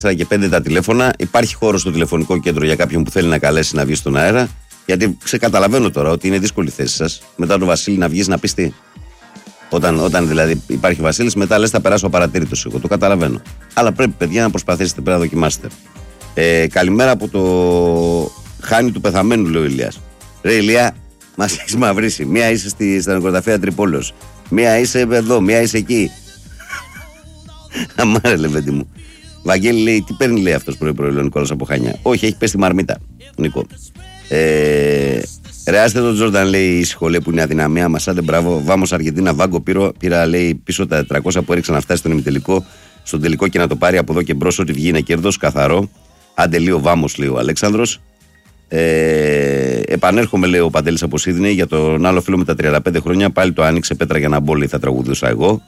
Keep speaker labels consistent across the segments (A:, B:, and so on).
A: και 5 τα τηλέφωνα. Υπάρχει χώρο στο τηλεφωνικό κέντρο για κάποιον που θέλει να καλέσει να βγει στον αέρα. Γιατί ξεκαταλαβαίνω τώρα ότι είναι δύσκολη η θέση σας. Μετά τον Βασίλη να βγεις να πεις τι. Όταν δηλαδή υπάρχει Βασίλης, μετά λες θα περάσω απαρατήρητος εγώ. Το καταλαβαίνω. Αλλά πρέπει, παιδιά, να προσπαθήσετε, πρέπει να δοκιμάσετε. Καλημέρα από το χάνι του πεθαμένου, λέει ο Ηλίας. Ρε Ηλία, μας έχεις μαυρίσει. Μία είσαι στα νεκροταφεία Τρυπόλεως. Μία είσαι εδώ, μία είσαι εκεί. Αμάρε, λεβέντη μου. Βαγγέλη λέει, τι παίρνει, λέει αυτός πρωί-πρωί, ο Νικόλας από Χανιά. Όχι, έχει πέσει τη μαρμίτα, Νίκο. Ρεάστε τον Τζόρνταν, λέει η σχολή που είναι αδυναμία μας. Άντε, μπράβο. Βάμος Αργεντίνα, Βάγκο πήρα, λέει, πίσω τα 400 που έριξαν να φτάσει στον ημιτελικό. Στον τελικό και να το πάρει από εδώ και μπρος. Ό,τι βγει είναι κέρδος, καθαρό. Άντε, λίγο Βάμος, λέει ο Αλέξανδρος. Επανέρχομαι, λέει ο Παντέλης από Σίδνεϊ, για τον άλλο φίλο με τα 35 χρόνια. Πάλι το άνοιξε πέτρα για να μπω, λέει, θα τραγουδούσα εγώ.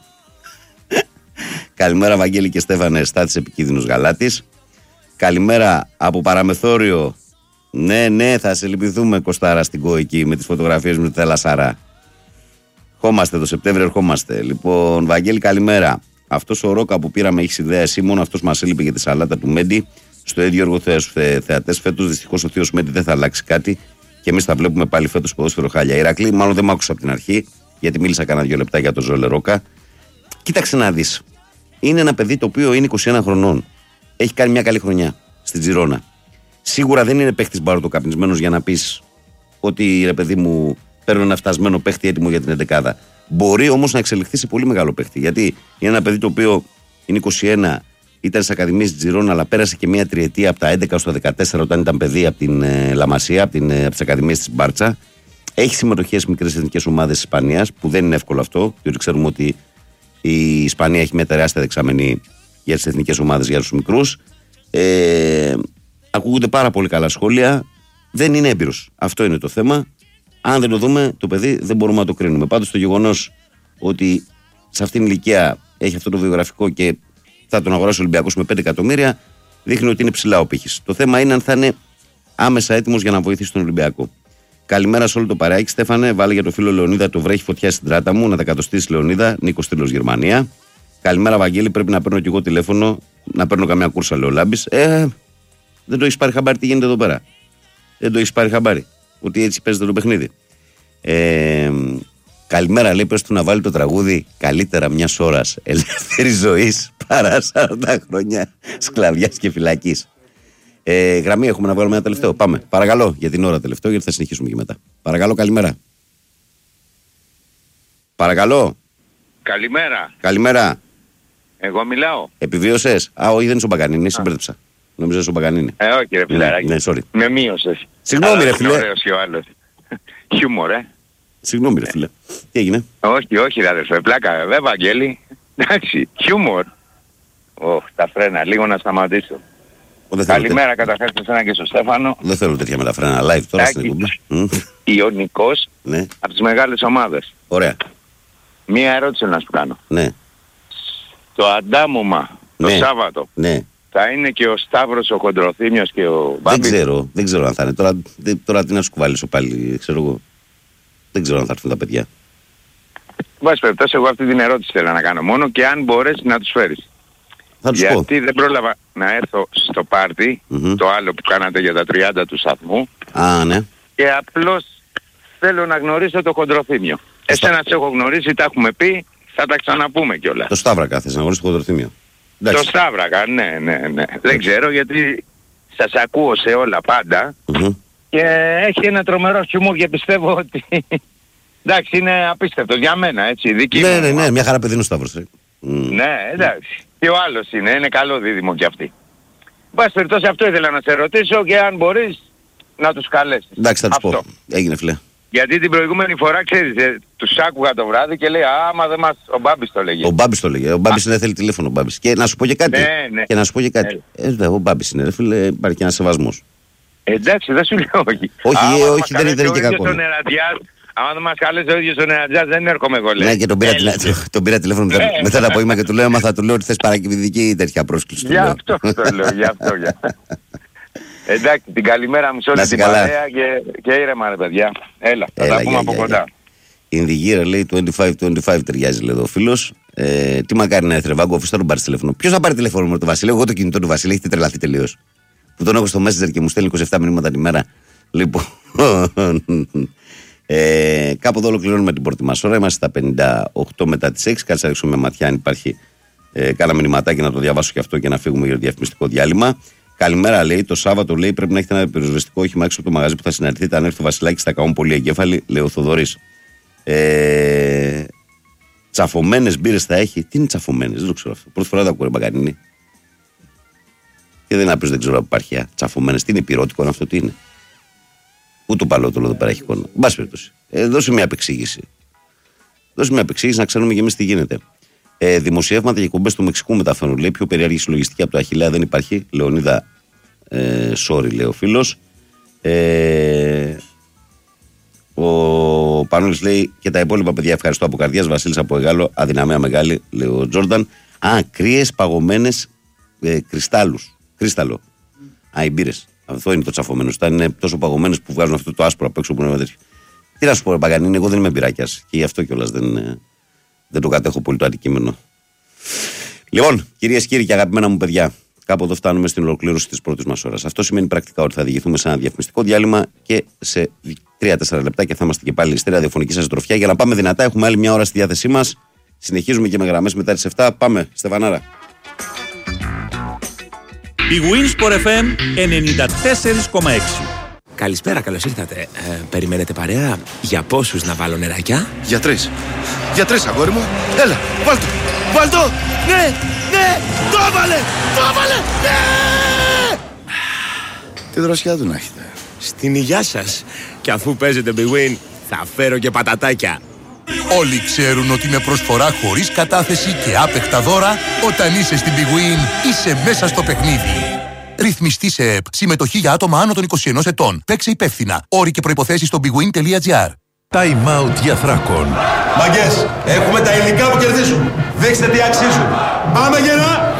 A: Καλημέρα, Βαγγέλη και Στέφανε, στάτης επικίνδυνος Γαλάτης. Καλημέρα από Παραμεθόριο. Ναι, θα σε λυπηθούμε, Κωστάρα, στην ΚΟ εκεί με τις φωτογραφίες με τη Θελασσάρα. Ερχόμαστε το Σεπτέμβριο, ερχόμαστε. Λοιπόν, Βαγγέλη, καλημέρα. Αυτός ο Ρόκα που πήραμε έχει ιδέα εσύ, μόνο αυτός μας έλειπε για τη σαλάτα του Μέντι. Στο ίδιο έργο θεατές φέτος. Δυστυχώς ο θείος Μέντι δεν θα αλλάξει κάτι και εμείς θα βλέπουμε πάλι φέτος ποδόσφαιρο χάλια. Ηρακλή, μάλλον δεν μ' άκουσα από την αρχή, γιατί μίλησα κανένα 2 λεπτά για τον Ζόλε Ρόκα. Κοίταξε να δεις. Είναι ένα παιδί το οποίο είναι 21 χρονών. Έχει κάνει μια καλή χρονιά στην Τζιρόνα. Σίγουρα δεν είναι παίχτης μπαρωτοκαπνισμένος για να πεις ότι, ρε παιδί μου, παίρνω ένα φτασμένο παίχτη έτοιμο για την 11. Μπορεί όμως να εξελιχθεί σε πολύ μεγάλο παίχτη. Γιατί είναι ένα παιδί το οποίο είναι 21, ήταν στις ακαδημίες της Τζιρόνα, αλλά πέρασε και μια τριετία από τα 11 στο 14 όταν ήταν παιδί από την Λαμασία, από τις ακαδημίες της Μπάρτσα. Έχει συμμετοχές στις μικρές εθνικές ομάδες της Ισπανίας, που δεν είναι εύκολο αυτό, διότι ξέρουμε ότι η Ισπανία έχει μια τεράστια δεξαμενή για τις εθνικές ομάδες για τους μικρούς. Ακούγονται πάρα πολύ καλά σχόλια. Δεν είναι έμπειρος. Αυτό είναι το θέμα. Αν δεν το δούμε, το παιδί δεν μπορούμε να το κρίνουμε. Πάντως το γεγονός ότι σε αυτήν την ηλικία έχει αυτό το βιογραφικό και θα τον αγοράσει ο Ολυμπιακός με 5 εκατομμύρια, δείχνει ότι είναι ψηλά ο πύχης. Το θέμα είναι αν θα είναι άμεσα έτοιμος για να βοηθήσει τον Ολυμπιακό. Καλημέρα σε όλο το παρεάκι. Στέφανε, βάλε για το φίλο Λεωνίδα, το βρέχει φωτιά στην τράτα μου, να τα κατοστήσει Λεωνίδα. Νίκος Στήλος, Γερμανία. Καλημέρα, Βαγγέλη. Πρέπει να παίρνω κι εγώ τηλέφωνο, να παίρνω καμιά κούρσα, λέει ο Λάμπης. Δεν το έχει πάρει χαμπάρι τι γίνεται εδώ πέρα. Δεν το έχει πάρει χαμπάρι. Ότι έτσι παίζεται το παιχνίδι. Καλημέρα, λέει, πες του να βάλει το τραγούδι καλύτερα μιας ώρας ελεύθερης ζωής παρά 40 χρόνια σκλαβιάς και φυλακής. Γραμμή έχουμε να βγάλουμε ένα τελευταίο. Πάμε. Παρακαλώ, για την ώρα τελευταίο, γιατί θα συνεχίσουμε και μετά. Παρακαλώ, καλημέρα. Παρακαλώ. Καλημέρα.
B: Εγώ μιλάω.
A: Επιβίωσες? Όχι, δεν είναι ο Μπαγκανίνη, συμπέρδεψα. Νομίζω ότι είναι ο Μπαγκανίνη.
B: Όχι, ρε φιλαράκι.
A: Ναι, sorry.
B: Με μείωσες.
A: Συγγνώμη, ρε φίλε.
B: Ωραίος και ο άλλος. Χιούμορ,
A: Συγγνώμη, ρε φίλε. Τι έγινε?
B: Όχι, ρε αδερφέ. Πλάκα, βέβαια, Βαγγέλη. Εντάξει, χιούμορ. Τα φρένα, λίγο να σταματήσω. Καλημέρα καταρχάς σε εσένα και στο Στέφανο.
A: Δεν θέλω τέτοια με τα φρένα live τώρα στην εκπομπή.
B: Ιωνικός,
A: ναι,
B: από τις μεγάλες ομάδες.
A: Ωραία.
B: Μία ερώτηση να σου κάνω.
A: Ναι.
B: Το αντάμωμα το Σάββατο,
A: ναι,
B: θα είναι και ο Σταύρος, ο Χοντροθύμιος και ο Μπάμπης?
A: Δεν ξέρω αν θα είναι. Τώρα τι να σου κουβάλισω πάλι, ξέρω εγώ. Δεν ξέρω αν θα έρθουν τα παιδιά.
B: Βάση περιπτώσει, εγώ αυτή την ερώτηση θέλω να κάνω μόνο και αν μπορέσει να τους φέρεις.
A: Θα τους
B: Γιατί δεν πρόλαβα να έρθω στο πάρτι, το άλλο που κάνατε για τα 30 του σταθμού.
A: Ναι.
B: Και απλώς θέλω να γνωρίσω το Χοντροθύμιο. Εσένα σε έχω γνωρίσει, τα έχουμε πει, θα τα ξαναπούμε κιόλας.
A: Το Σταύρακα θες να γνωρίσεις το Χοντροθύμιο?
B: Το Σταύρακα, ναι. Δεν ξέρω γιατί σας ακούω σε όλα πάντα και έχει ένα τρομερό χιούμορ και πιστεύω ότι εντάξει είναι απίστευτο για μένα, έτσι, δική μου.
A: Ναι, μια χαρά παιδί είναι ο Σταύρος.
B: Ναι, εντάξει. Και ο άλλος είναι καλό δίδυμο κι αυτή. Μπας περιπτώσει αυτό ήθελα να σε ρωτήσω και αν μπορείς να τους καλέσεις.
A: Εντάξει, θα τους πω. Έγινε, φίλε.
B: Γιατί την προηγούμενη φορά, ξέρεις, τους άκουγα το βράδυ και λέει άμα δεν μας... Ο Μπάμπης το λέγε.
A: Ο Μπάμπης δεν θέλει τηλέφωνο, ο Μπάμπης. Και να σου πω και κάτι.
B: Ναι.
A: Και να σου πω και κάτι. Ο Μπάμπης είναι, φίλε, υπάρχει και ένας σεβασμός.
B: Εντάξει, δεν σου λέω όχι.
A: Όχι, δεν είναι και κακό.
B: Αν δεν μας καλέσει ο ίδιος ο Νεατζάς δεν έρχομαι εγώ, λέει.
A: Ναι, και τον πήρα τηλέφωνο μετά το απόγευμα και του λέω θα του λέω ότι θες παρακυβητική τέτοια πρόσκληση.
B: Γι' αυτό το λέω, γι' αυτό. Εντάξει, την καλημέρα μου σε όλη την παρέα και ήρεμα ρε παιδιά. Έλα, θα τα πούμε από κοντά.
A: In the year, λέει, 25-25 ταιριάζει, λέει εδώ ο φίλος. Τι μακάρι να έρθει, Βάγκο, αφού θα τον πάρει τηλέφωνο. Ποιος θα πάρει τηλέφωνο με τον Βασίλη? Εγώ το κινητό του Βασίλη, έχετε τρελαθεί τελείως. Που τον έχω στο Messenger και μου στέλνει 27 μηνύματα τη μέρα. Λοιπόν. Κάπου εδώ ολοκληρώνουμε την πρώτη μας ώρα. Είμαστε στα 58 μετά τις 6. Κάτσε να ρίξω με ματιά αν υπάρχει κάνα μηνυματάκι να το διαβάσω και αυτό και να φύγουμε για το διαφημιστικό διάλειμμα. Καλημέρα, λέει. Το Σάββατο, λέει, πρέπει να έχετε ένα πυροσβεστικό όχημα έξω από το μαγαζί που θα συναντηθείτε. Αν έρθει το Βασιλάκι, θα καούν πολύ εγκέφαλοι, λέει ο Θοδωρής. Τσαφωμένες μπύρες θα έχει. Τι είναι τσαφωμένες, δεν το ξέρω αυτό. Πρώτη φορά το ακούω, Μπαγκανίνη. Και δεν άπειρος, δεν ξέρω αν υπάρχει. Τσαφωμένες, τι είναι, πυρότικο αυτό, τι είναι? Ούτε παλότολο εδώ πέρα έχει εικόνα. Εν πάση περιπτώσει. Δώσε μια επεξήγηση. Να ξέρουμε και εμείς τι γίνεται. Δημοσιεύματα και εκπομπές του Μεξικού μεταφέρουν. Λέει πιο περίεργη συλλογιστική από το Αχιλλέα δεν υπάρχει. Λεωνίδα, sorry, λέει ο φίλος. Ο Πανούλης λέει και τα υπόλοιπα παιδιά ευχαριστώ από καρδιάς. Βασίλης από Εγάλο, αδυναμία μεγάλη, λέει ο Τζόρνταν. Κρύες παγωμένες κρίσταλο. Οι μπύρες. Αυτό είναι το τσαφωμένο. Είναι τόσο παγωμένες που βγάζουν αυτό το άσπρο απ' έξω που είναι τέτοιο. Τι να σου πω, Παγκανίνη, εγώ δεν είμαι μπυράκιας και γι' αυτό κιόλας δεν το κατέχω πολύ το αντικείμενο. Λοιπόν, κυρίες και κύριοι και αγαπημένα μου παιδιά, κάπου εδώ φτάνουμε στην ολοκλήρωση της πρώτης μας ώρας. Αυτό σημαίνει πρακτικά ότι θα διηγηθούμε σε ένα διαφημιστικό διάλειμμα και σε 3-4 λεπτά και θα είμαστε και πάλι στη ραδιοφωνική σας τροφιά για να πάμε δυνατά. Έχουμε άλλη μια ώρα στη διάθεσή μας. Συνεχίζουμε και με γραμμές μετά τις 7. Πάμε, Στεφανάρα.
C: Η Winsport FM 94,6.
D: Καλησπέρα, καλώς ήρθατε. Περιμένετε παρέα? Για πόσους να βάλω νεράκια?
E: Για 3. Για 3, αγόρι μου. Έλα, βάλτο. Ναι, το έβαλε, ναι! Τι δροσιά του να έχετε.
D: Στην υγειά σας. Και αφού παίζετε Big Win, θα φέρω και πατατάκια.
F: Όλοι ξέρουν ότι με προσφορά χωρίς κατάθεση και άπεχτα δώρα, όταν είσαι στην Big Win, είσαι μέσα στο παιχνίδι. Ρυθμιστή σε ΕΠ. Συμμετοχή για άτομα άνω των 21 ετών. Παίξε υπεύθυνα. Όροι και προϋποθέσεις στο bigwin.gr.
G: Time out για Θράκον.
H: Μαγκές, έχουμε τα υλικά που κερδίζουν. Δείξτε τι αξίζουν. Πάμε γερά!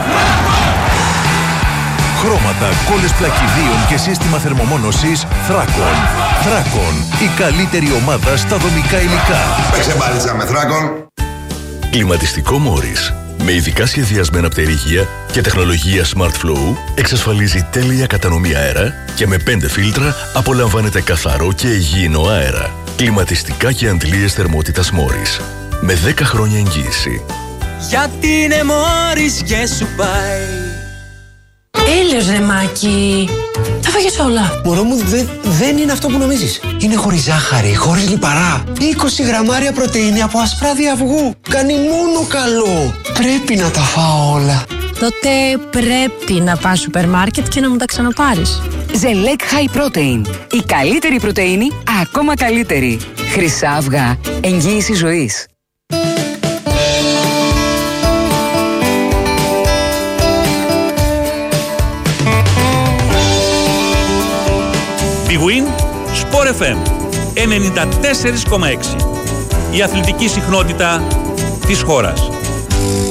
G: Χρώματα, κόλλες πλακιδίων και σύστημα θερμομόνωσης Θράκον. Θράκον, η καλύτερη ομάδα στα δομικά υλικά.
H: Παίξε μπάλιτσα με Θράκον.
G: Κλιματιστικό Μόρις. Με ειδικά σχεδιασμένα πτερίγια και τεχνολογία Smart Flow εξασφαλίζει τέλεια κατανομή αέρα και με 5 φίλτρα απολαμβάνετε καθαρό και υγιεινό αέρα. Κλιματιστικά και αντλίες θερμότητας Μόρις. Με 10 χρόνια εγγύηση.
I: Γιατί είναι Μόρις και σου πάει.
J: Έλεος ρε Μάκη, τα φάγες όλα.
K: Μωρό μου, δεν είναι αυτό που νομίζεις. Είναι χωρίς ζάχαρη, χωρίς λιπαρά. 20 γραμμάρια πρωτεΐνη από ασπράδι αυγού. Κάνει μόνο καλό. Πρέπει να τα φάω όλα.
J: Τότε πρέπει να πας σούπερ μάρκετ και να μου τα ξαναπάρεις.
L: Ζελέκ High Protein. Η καλύτερη πρωτεΐνη, ακόμα καλύτερη. Χρυσά αυγά. Εγγύηση ζωής.
C: Big Win Sport FM 94,6. Η αθλητική συχνότητα της χώρας.